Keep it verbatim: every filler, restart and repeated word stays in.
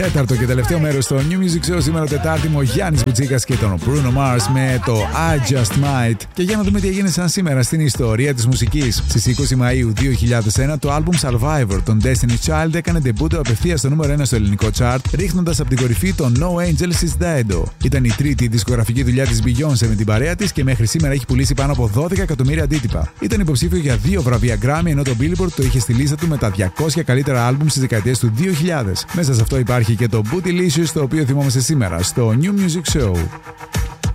Τέταρτο και τελευταίο μέρος στο New Music Show σήμερα Τετάρτη με ο Γιάννης Μπουτσίκας και τον Bruno Mars με το I Just Might. Και για να δούμε τι έγινε σαν σήμερα στην ιστορία της μουσικής. Στις είκοσι Μαΐου δύο χιλιάδες ένα το άλμπουμ Survivor των Destiny's Child έκανε ντεμπούτο απευθείας στο νούμερο ένα στο ελληνικό chart, ρίχνοντας από την κορυφή το No Angels Is Dead. Ήταν η τρίτη δισκογραφική δουλειά της Beyoncé με την παρέα της και μέχρι σήμερα έχει πουλήσει πάνω από δώδεκα εκατομμύρια αντίτυπα. Ήταν υποψήφιο για δύο βραβεία Grammy, ενώ το Billboard το είχε στη λίστα του με τα διακόσια καλύτερα άλμπουμ στις δεκαετίες του δύο χιλιάδες. Μέσα σε αυτό υπάρχει και το Bootylicious, το οποίο θυμόμαστε σήμερα στο New Music Show.